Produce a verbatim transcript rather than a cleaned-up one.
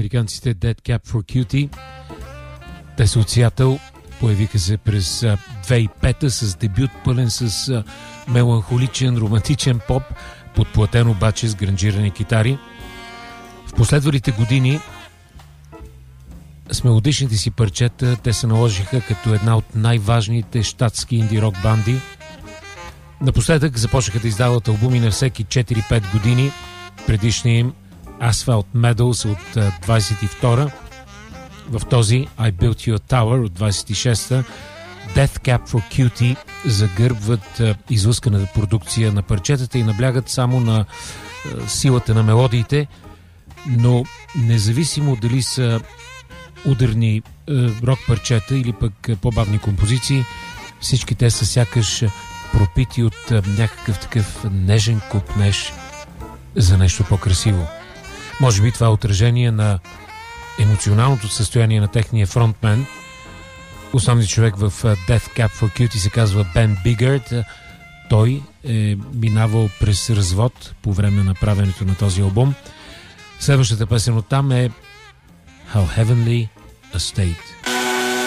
американците Dead Cap for Cutie. Те са от Сиатъл, появиха се през две хиляди и пета с дебют пълен с меланхоличен, романтичен поп, подплатен обаче с гранжирани китари. В последвалите години с мелодичните си парчета те се наложиха като една от най-важните щатски инди-рок банди. Напоследък започнаха да издават албуми на всеки четири-пет години. Предишният им Asphalt Meadows от двадесет и втора. В този I Built You a Tower от двадесет и шеста Death Cap for Cutie загърбват излъсканата продукция на парчетата и наблягат само на силата на мелодиите, но независимо дали са ударни рок парчета или пък по-бавни композиции, всички те са сякаш пропити от някакъв такъв нежен купнеж за нещо по-красиво. Може би това е отражение на емоционалното състояние на техния фронтмен. Основният човек в Death Cap for Cutie се казва Бен Бигърд. Той е минавал през развод по време на правенето на този албум. Следващата песен от там е How Heavenly a State.